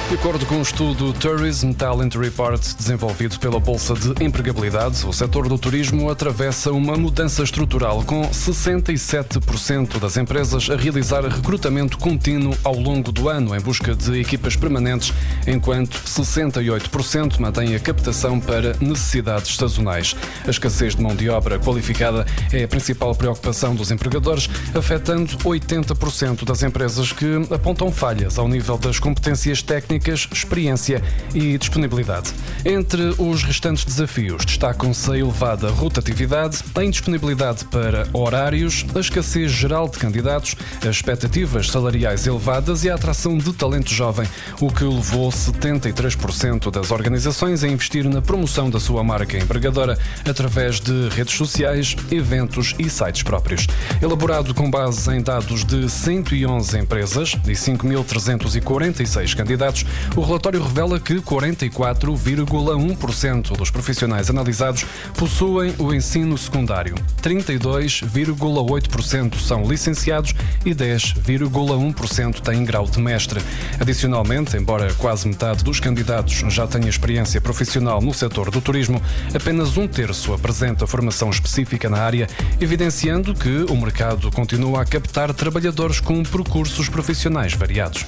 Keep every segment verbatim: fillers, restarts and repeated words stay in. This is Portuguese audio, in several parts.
De acordo com o estudo Tourism Talent Report desenvolvido pela Bolsa de Empregabilidade, o setor do turismo atravessa uma mudança estrutural, com sessenta e sete por cento das empresas a realizar recrutamento contínuo ao longo do ano em busca de equipas permanentes, enquanto sessenta e oito por cento mantém a captação para necessidades sazonais. A escassez de mão de obra qualificada é a principal preocupação dos empregadores, afetando oitenta por cento das empresas, que apontam falhas ao nível das competências técnicas, experiência e disponibilidade. Entre os restantes desafios, destacam-se a elevada rotatividade, a indisponibilidade para horários, a escassez geral de candidatos, as expectativas salariais elevadas e a atração de talento jovem, o que levou setenta e três por cento das organizações a investir na promoção da sua marca empregadora através de redes sociais, eventos e sites próprios. Elaborado com base em dados de cento e onze empresas e cinco mil trezentos e quarenta e seis candidatos, o relatório revela que quarenta e quatro vírgula um por cento dos profissionais analisados possuem o ensino secundário, trinta e dois vírgula oito por cento são licenciados e dez vírgula um por cento têm grau de mestre. Adicionalmente, embora quase metade dos candidatos já tenha experiência profissional no setor do turismo, apenas um terço apresenta formação específica na área, evidenciando que o mercado continua a captar trabalhadores com percursos profissionais variados.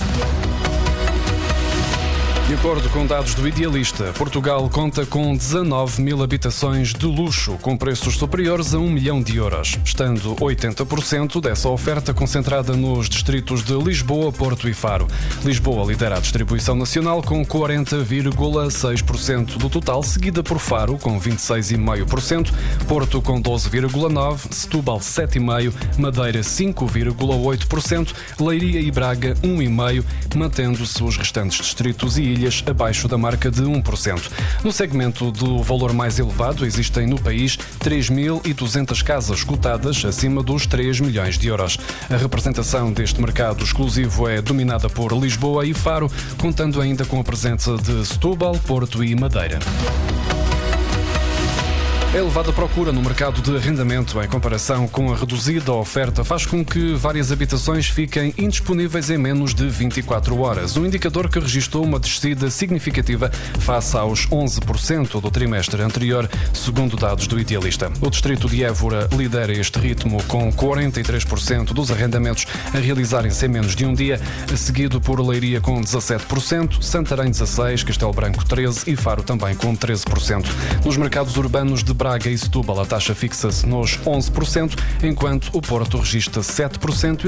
De acordo com dados do Idealista, Portugal conta com dezanove mil habitações de luxo com preços superiores a um milhão de euros, estando oitenta por cento dessa oferta concentrada nos distritos de Lisboa, Porto e Faro. Lisboa lidera a distribuição nacional com quarenta vírgula seis por cento do total, seguida por Faro com vinte e seis vírgula cinco por cento, Porto com doze vírgula nove por cento, Setúbal sete vírgula cinco por cento, Madeira cinco vírgula oito por cento, Leiria e Braga um vírgula cinco por cento, mantendo-se os restantes distritos e ilhas abaixo da marca de um por cento. No segmento do valor mais elevado, existem no país três mil e duzentas casas cotadas acima dos três milhões de euros. A representação deste mercado exclusivo é dominada por Lisboa e Faro, contando ainda com a presença de Setúbal, Porto e Madeira. A elevada procura no mercado de arrendamento, em comparação com a reduzida oferta, faz com que várias habitações fiquem indisponíveis em menos de vinte e quatro horas, um indicador que registrou uma descida significativa face aos onze por cento do trimestre anterior, segundo dados do Idealista. O distrito de Évora lidera este ritmo, com quarenta e três por cento dos arrendamentos a realizarem-se em menos de um dia, seguido por Leiria com dezassete por cento, Santarém dezasseis por cento, Castelo Branco treze por cento e Faro também com treze por cento. Nos mercados urbanos de Braga e Setúbal, a taxa fixa-se nos onze por cento, enquanto o Porto registra sete por cento